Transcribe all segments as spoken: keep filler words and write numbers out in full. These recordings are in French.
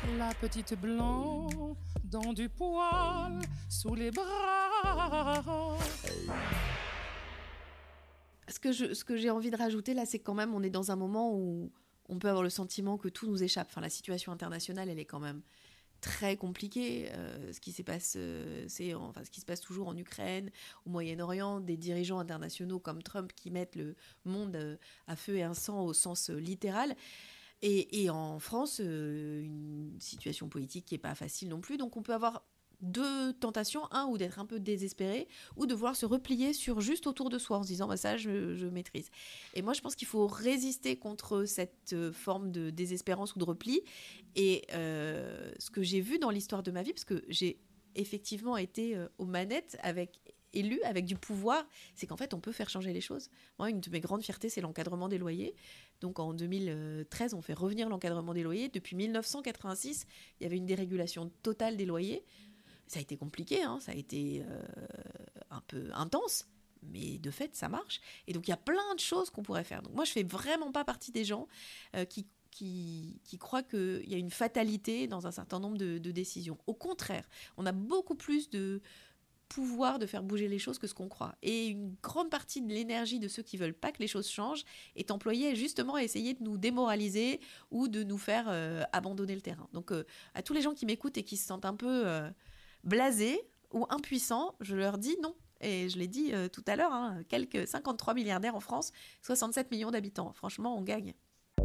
La petite blonde dans du poil sous les bras. Ce que, je, ce que j'ai envie de rajouter là, c'est quand même, on est dans un moment où on peut avoir le sentiment que tout nous échappe. Enfin, la situation internationale, elle est quand même très compliquée. Euh, ce qui se passe, euh, c'est enfin ce qui se passe toujours en Ukraine, au Moyen-Orient, des dirigeants internationaux comme Trump qui mettent le monde euh, à feu et à sang au sens euh, littéral. Et, et en France, euh, une situation politique qui n'est pas facile non plus. Donc on peut avoir deux tentations, un, ou d'être un peu désespéré, ou de vouloir se replier sur juste autour de soi en se disant bah, ça je, je maîtrise. Et moi je pense qu'il faut résister contre cette forme de désespérance ou de repli. Et euh, ce que j'ai vu dans l'histoire de ma vie, parce que j'ai effectivement été euh, aux manettes avec élu avec du pouvoir, c'est qu'en fait on peut faire changer les choses. Moi, une de mes grandes fiertés, c'est l'encadrement des loyers. Donc en deux mille treize, on fait revenir l'encadrement des loyers. Depuis dix-neuf cent quatre-vingt-six, il y avait une dérégulation totale des loyers. Ça a été compliqué, hein, ça a été euh, un peu intense, mais de fait, ça marche. Et donc, il y a plein de choses qu'on pourrait faire. Donc, moi, je fais vraiment pas partie des gens euh, qui, qui, qui croient qu'il y a une fatalité dans un certain nombre de, de décisions. Au contraire, on a beaucoup plus de pouvoir de faire bouger les choses que ce qu'on croit. Et une grande partie de l'énergie de ceux qui veulent pas que les choses changent est employée justement à essayer de nous démoraliser ou de nous faire euh, abandonner le terrain. Donc, euh, à tous les gens qui m'écoutent et qui se sentent un peu... Euh, blasés ou impuissants, je leur dis non. Et je l'ai dit euh, tout à l'heure, hein, quelques cinquante-trois milliardaires en France, soixante-sept millions d'habitants. Franchement, on gagne.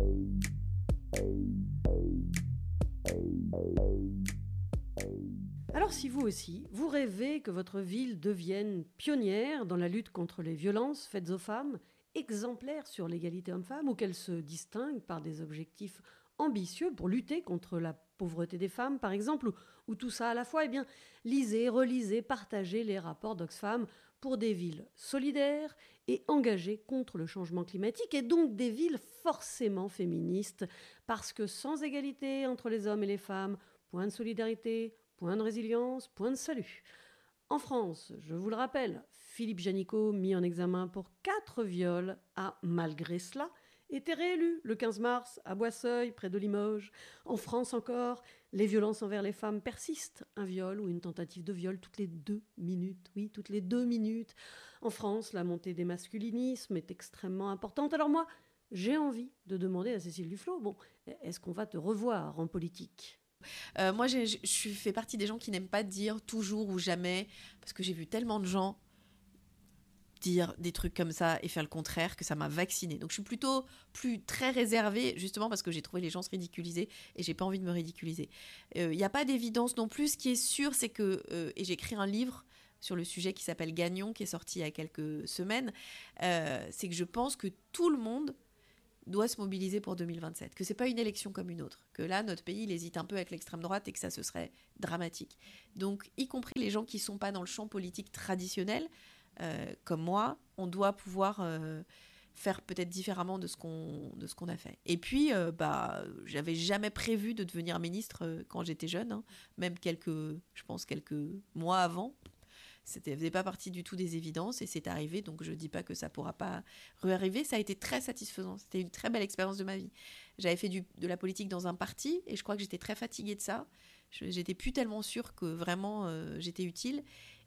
Alors si vous aussi, vous rêvez que votre ville devienne pionnière dans la lutte contre les violences faites aux femmes, exemplaire sur l'égalité homme-femme, ou qu'elle se distingue par des objectifs ambitieux pour lutter contre la pauvreté des femmes, par exemple, ou, ou tout ça à la fois, eh bien, lisez, relisez, partagez les rapports d'Oxfam pour des villes solidaires et engagées contre le changement climatique, et donc des villes forcément féministes, parce que sans égalité entre les hommes et les femmes, point de solidarité, point de résilience, point de salut. En France, je vous le rappelle, Philippe Janicot, mis en examen pour quatre viols, a, malgré cela, été réélu le quinze mars à Boisseuil, près de Limoges. En France encore, les violences envers les femmes persistent. Un viol ou une tentative de viol toutes les deux minutes. Oui, toutes les deux minutes. En France, la montée des masculinismes est extrêmement importante. Alors moi, j'ai envie de demander à Cécile Duflot, bon, est-ce qu'on va te revoir en politique ? Euh, moi, j'ai, je fais partie des gens qui n'aiment pas dire toujours ou jamais, parce que j'ai vu tellement de gens dire des trucs comme ça et faire le contraire que ça m'a vaccinée. Donc je suis plutôt plus très réservée, justement parce que j'ai trouvé les gens se ridiculiser et j'ai pas envie de me ridiculiser. Il euh, n'y a pas d'évidence non plus. Ce qui est sûr, c'est que, euh, et j'ai écrit un livre sur le sujet qui s'appelle Gagnon, qui est sorti il y a quelques semaines, euh, c'est que je pense que tout le monde doit se mobiliser pour deux mille vingt-sept, que c'est pas une élection comme une autre, que là, notre pays, il hésite un peu avec l'extrême droite et que ça, ce serait dramatique. Donc, y compris les gens qui sont pas dans le champ politique traditionnel, euh, comme moi, on doit pouvoir euh, faire peut-être différemment de ce qu'on, de ce qu'on a fait. Et puis, euh, bah, j'avais jamais prévu de devenir ministre euh, quand j'étais jeune, hein, même quelques, je pense, quelques mois avant. C'était faisait pas partie du tout des évidences et c'est arrivé, donc je dis pas que ça pourra pas réarriver. Ça a été très satisfaisant, c'était une très belle expérience de ma vie. J'avais fait du, de la politique dans un parti et je crois que j'étais très fatiguée de ça. Je, j'étais plus tellement sûre que vraiment euh, j'étais utile.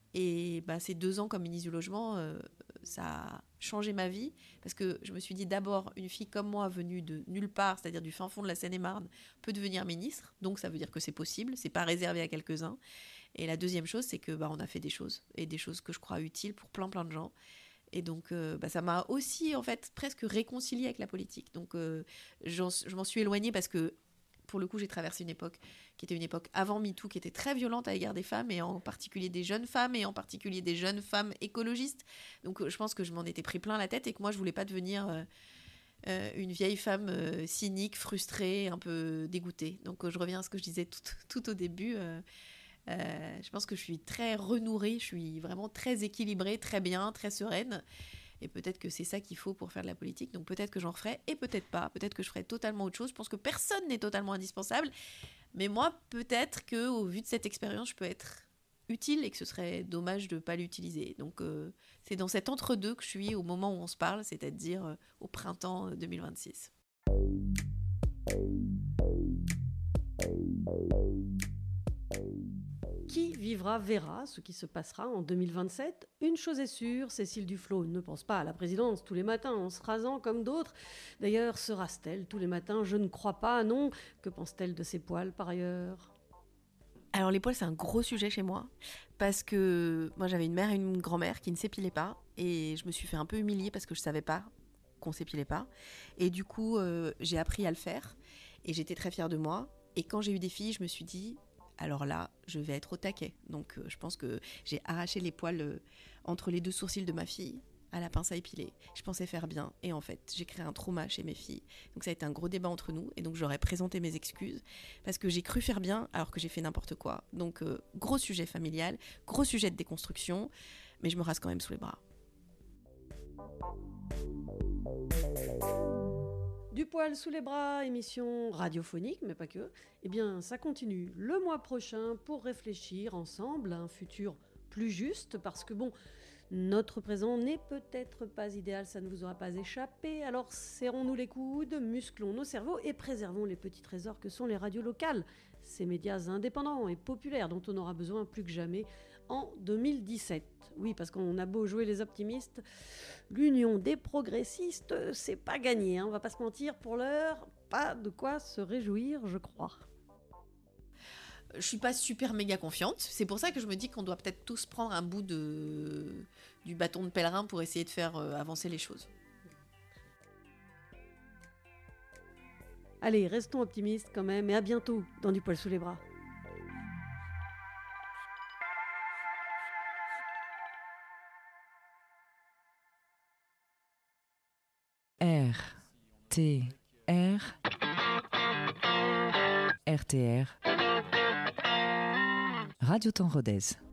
Et bah, ces deux ans comme ministre du Logement, euh, ça a changé ma vie parce que je me suis dit d'abord, une fille comme moi venue de nulle part, c'est-à-dire du fin fond de la Seine-et-Marne, peut devenir ministre, donc ça veut dire que c'est possible, c'est pas réservé à quelques-uns. Et la deuxième chose, c'est que bah, on a fait des choses, et des choses que je crois utiles pour plein plein de gens. Et donc, euh, bah, ça m'a aussi, en fait, presque réconciliée avec la politique. Donc, euh, j'en, je m'en suis éloignée parce que, pour le coup, j'ai traversé une époque qui était une époque avant MeToo, qui était très violente à l'égard des femmes, et en particulier des jeunes femmes, et en particulier des jeunes femmes écologistes. Donc, je pense que je m'en étais pris plein la tête, et que moi, je voulais pas devenir euh, euh, une vieille femme euh, cynique, frustrée, un peu dégoûtée. Donc, euh, je reviens à ce que je disais tout, tout au début. Euh, Euh, je pense que je suis très renourrie, je suis vraiment très équilibrée, très bien, très sereine. Et peut-être que c'est ça qu'il faut pour faire de la politique. Donc peut-être que j'en ferai, et peut-être pas. Peut-être que je ferai totalement autre chose. Je pense que personne n'est totalement indispensable. Mais moi, peut-être qu'au vu de cette expérience, je peux être utile et que ce serait dommage de ne pas l'utiliser. Donc euh, c'est dans cet entre-deux que je suis au moment où on se parle, c'est-à-dire euh, au printemps deux mille vingt-six. Qui vivra verra ce qui se passera en deux mille vingt-sept. Une chose est sûre, Cécile Duflot ne pense pas à la présidence tous les matins en se rasant comme d'autres. D'ailleurs, se rase-t-elle tous les matins? Je ne crois pas, non. Que pense-t-elle de ses poils par ailleurs? Alors les poils, c'est un gros sujet chez moi, parce que moi j'avais une mère et une grand-mère qui ne s'épilaient pas, et je me suis fait un peu humilier parce que je savais pas qu'on s'épilait pas. Et du coup, euh, j'ai appris à le faire, et j'étais très fière de moi. Et quand j'ai eu des filles, je me suis dit... alors là, je vais être au taquet. Donc euh, je pense que j'ai arraché les poils euh, entre les deux sourcils de ma fille à la pince à épiler. Je pensais faire bien et en fait, j'ai créé un trauma chez mes filles. Donc ça a été un gros débat entre nous et donc j'aurais présenté mes excuses parce que j'ai cru faire bien alors que j'ai fait n'importe quoi. Donc euh, gros sujet familial, gros sujet de déconstruction, mais je me rase quand même sous les bras. Du poil sous les bras, émission radiophonique, mais pas que. Eh bien, ça continue le mois prochain pour réfléchir ensemble à un futur plus juste, parce que bon, notre présent n'est peut-être pas idéal, ça ne vous aura pas échappé. Alors serrons-nous les coudes, musclons nos cerveaux et préservons les petits trésors que sont les radios locales, ces médias indépendants et populaires dont on aura besoin plus que jamais en deux mille dix-sept. Oui, parce qu'on a beau jouer les optimistes, l'union des progressistes, c'est pas gagné, hein, on va pas se mentir, pour l'heure, pas de quoi se réjouir, je crois. Je suis pas super méga confiante, c'est pour ça que je me dis qu'on doit peut-être tous prendre un bout de... du bâton de pèlerin pour essayer de faire euh, avancer les choses. Allez, restons optimistes quand même, et à bientôt dans Du poil sous les bras. R T R R T R Radio Temps Rodez.